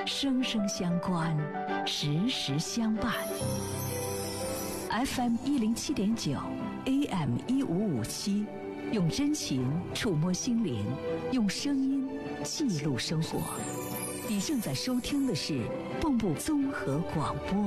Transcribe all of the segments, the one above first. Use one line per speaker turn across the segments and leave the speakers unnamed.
生生相关，时时相伴。FM 107.9 AM 1557，用真情触摸心灵，用声音记录生活。你正在收听的是蚌埠综合广播。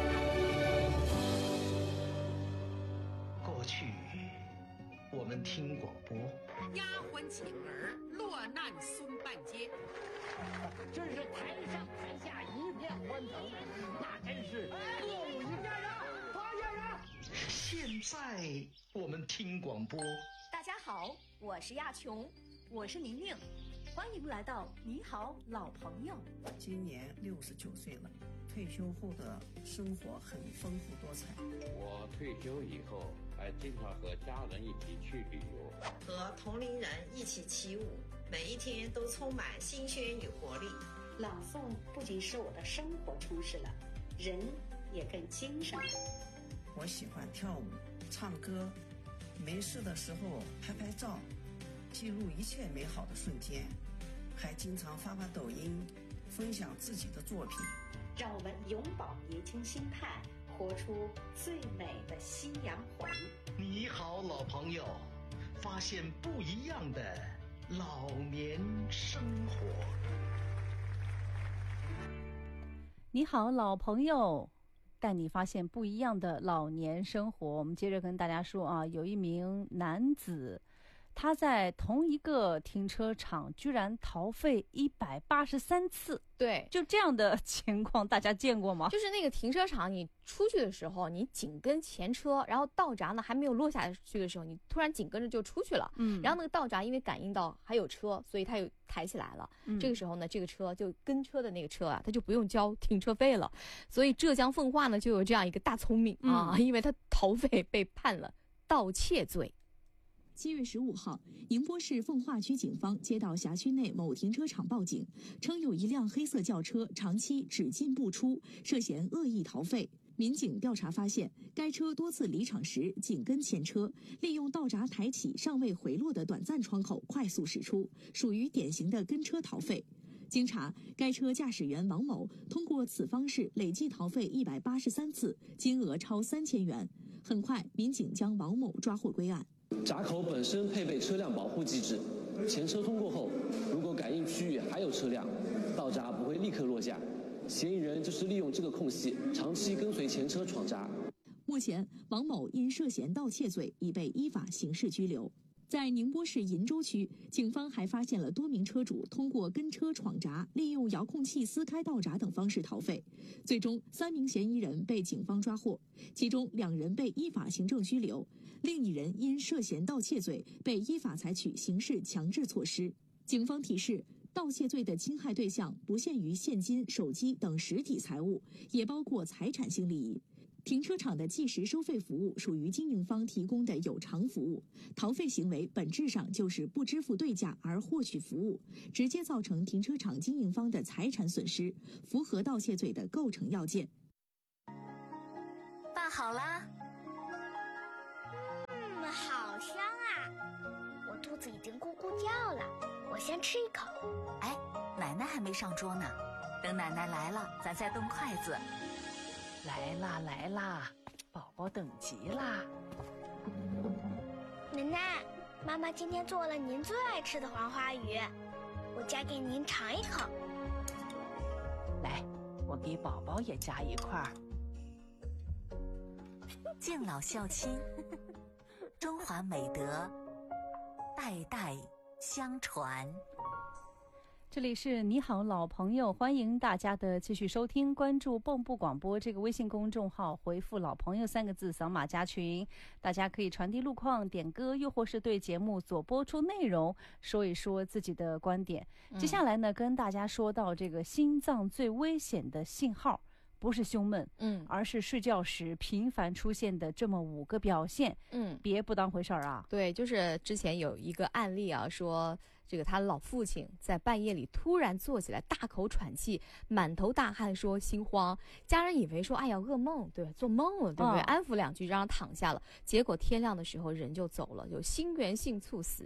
过去我们听广播，
丫鬟请儿落难孙半截，
真是台上台下一片欢腾，那真是歌舞一片啊！花艳啊！
现在我们听广播。
大家好，我是亚琼，
我是宁宁，欢迎来到你好老朋友。
今年69岁了，退休后的生活很丰富多彩。
我退休以后还经常和家人一起去旅游，
和同龄人一起起舞，每一天都充满新鲜与活力。
朗诵不仅使我的生活充实了，人也更精神了。
我喜欢跳舞、唱歌，没事的时候拍拍照，记录一切美好的瞬间，还经常发抖音，分享自己的作品。
让我们永葆年轻心态，活出最美的夕阳红。
你好，老朋友，发现不一样的老年生活。
你好，老朋友，带你发现不一样的老年生活。我们接着跟大家说啊，有一名男子，他在同一个停车场居然逃废183次。
对，
就这样的情况大家见过吗？
就是那个停车场，你出去的时候你紧跟前车，然后道闸呢还没有落下去的时候，你突然紧跟着就出去了。然后那个道闸因为感应到还有车，所以它又抬起来了。这个时候呢，这个车就跟车的那个车啊，它就不用交停车费了。所以浙江奉化呢就有这样一个大聪明啊，因为他逃废被判了盗窃罪。
7月15号，宁波市奉化区警方接到辖区内某停车场报警，称有一辆黑色轿车长期只进不出，涉嫌恶意逃废。民警调查发现，该车多次离场时紧跟前车，利用道闸抬起尚未回落的短暂窗口快速驶出，属于典型的跟车逃废。经查，该车驾驶员王某通过此方式累计逃废183次，金额超3000元。很快，民警将王某抓获归案。
闸口本身配备车辆保护机制，前车通过后，如果感应区域还有车辆，道闸不会立刻落下。嫌疑人就是利用这个空隙，长期跟随前车闯闸。
目前，王某因涉嫌盗窃罪已被依法刑事拘留。在宁波市鄞州区，警方还发现了多名车主通过跟车闯闸、利用遥控器撕开道闸等方式逃废。最终，3名嫌疑人被警方抓获，其中2人被依法行政拘留，另1人因涉嫌盗窃罪被依法采取刑事强制措施。警方提示，盗窃罪的侵害对象不限于现金、手机等实体财物，也包括财产性利益。停车场的计时收费服务属于经营方提供的有偿服务，逃废行为本质上就是不支付对价而获取服务，直接造成停车场经营方的财产损失，符合盗窃罪的构成要件。
拌好啦。
好香啊！我肚子已经咕咕叫了，我先吃一口。
哎，奶奶还没上桌呢，等奶奶来了，咱再动筷子。
来啦来啦，宝宝等急啦！
奶奶，妈妈今天做了您最爱吃的黄花鱼，我夹给您尝一口。
来，我给宝宝也夹一块儿。
敬老孝亲，中华美德，代代相传。
这里是你好老朋友，欢迎大家的继续收听，关注蚌埠广播这个微信公众号，回复老朋友3个字，扫码加群，大家可以传递路况、点歌，又或是对节目所播出内容说一说自己的观点。接下来呢，跟大家说到这个心脏最危险的信号，不是胸闷，而是睡觉时频繁出现的这么5个表现，别不当回事儿啊。
对，就是之前有一个案例啊，说这个他老父亲在半夜里突然坐起来，大口喘气，满头大汗，说心慌，家人以为说哎呀噩梦，对，做梦了，对不对？安抚2句让他躺下了，结果天亮的时候人就走了，就心源性猝死。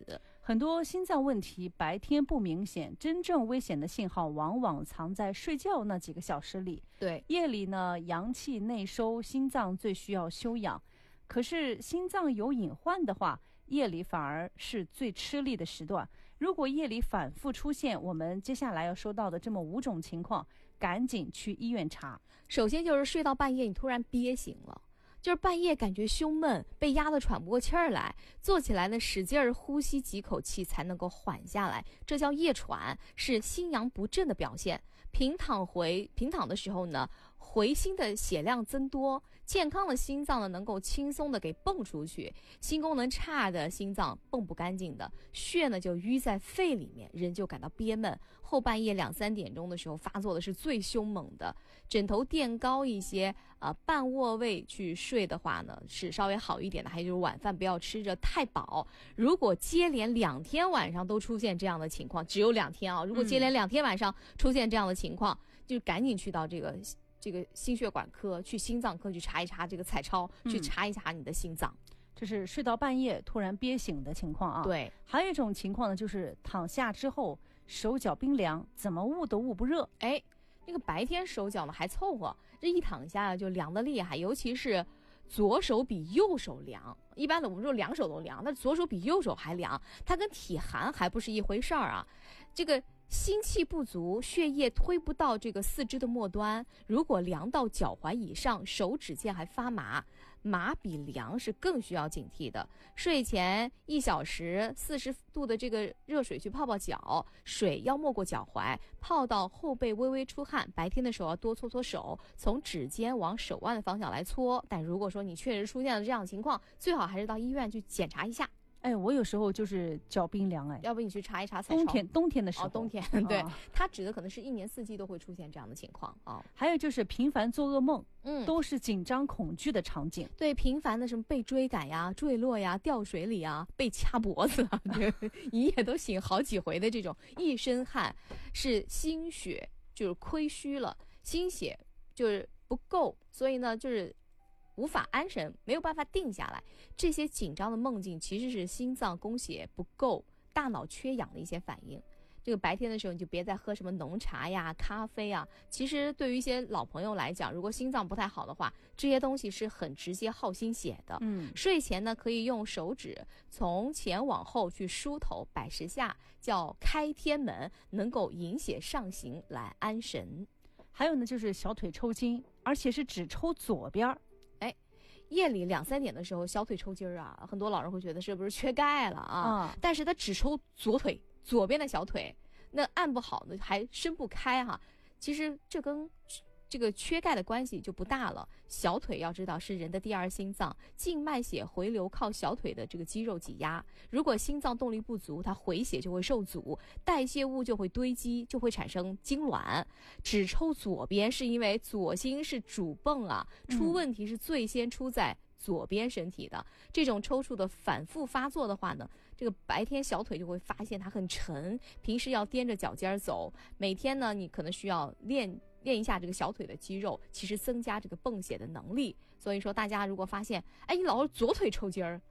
很多心脏问题白天不明显，真正危险的信号往往藏在睡觉那几个小时里。
对，
夜里呢，阳气内收，心脏最需要休养。可是心脏有隐患的话，夜里反而是最吃力的时段。如果夜里反复出现我们接下来要说到的这么5种情况，赶紧去医院查。
首先就是睡到半夜，你突然憋醒了。就是半夜感觉胸闷，被压得喘不过气儿来，坐起来呢使劲儿呼吸几口气才能够缓下来，这叫夜喘，是心阳不振的表现。平躺的时候呢，回心的血量增多，健康的心脏呢能够轻松的给泵出去，心功能差的心脏泵不干净的，血呢就淤在肺里面，人就感到憋闷。后半夜2、3点钟的时候发作的是最凶猛的。枕头垫高一些，半卧位去睡的话呢是稍微好一点的。还有就是晚饭不要吃着太饱。如果接连2天晚上都出现这样的情况，只有2天啊，如果接连2天晚上出现这样的情况，就赶紧去到这个心血管科，去心脏科去查一查这个彩超，去查一查你的心脏。
这是睡到半夜突然憋醒的情况啊。
对，
还有一种情况呢，就是躺下之后手脚冰凉，怎么捂都捂不热。
哎，那个白天手脚呢还凑合，这一躺下就凉得厉害，尤其是左手比右手凉。一般的我们说2手都凉，但左手比右手还凉，它跟体寒还不是一回事儿啊。这个心气不足，血液推不到这个四肢的末端，如果凉到脚踝以上，手指尖还发麻，麻比凉是更需要警惕的。睡前1小时40度的这个热水去泡泡脚，水要没过脚踝，泡到后背微微出汗。白天的时候要多搓搓手，从指尖往手腕的方向来搓。但如果说你确实出现了这样的情况，最好还是到医院去检查一下。
哎，我有时候就是脚冰凉，哎，
要不你去查一查彩超。
冬天的时候，
冬天对，它指的可能是1年4季都会出现这样的情况啊。
还有就是频繁做噩梦，都是紧张恐惧的场景。
对，频繁的什么被追赶呀、坠落呀、掉水里呀、被掐脖子啊，一夜都醒好几回的这种一身汗，是心血就是亏虚了，心血就是不够，所以呢就是无法安神，没有办法定下来。这些紧张的梦境其实是心脏供血不够、大脑缺氧的一些反应。这个白天的时候你就别再喝什么浓茶呀、咖啡啊。其实对于一些老朋友来讲，如果心脏不太好的话，这些东西是很直接耗心血的。睡前呢可以用手指从前往后去梳头110下，叫开天门，能够引血上行来安神。
还有呢就是小腿抽筋，而且是只抽左边。
夜里2、3点的时候小腿抽筋儿啊，很多老人会觉得是不是缺钙了啊？但是他只抽左腿，左边的小腿，那按不好呢还伸不开哈。其实这跟这个缺钙的关系就不大了。小腿要知道是人的第2心脏，静脉血回流靠小腿的这个肌肉挤压。如果心脏动力不足，它回血就会受阻，代谢物就会堆积，就会产生痉挛。只抽左边是因为左心是主泵啊，出问题是最先出在左边身体的。这种抽搐的反复发作的话呢，这个白天小腿就会发现它很沉，平时要踮着脚尖走。每天呢你可能需要练一下这个小腿的肌肉，其实增加这个泵血的能力。所以说大家如果发现，哎，你老是左腿抽筋儿，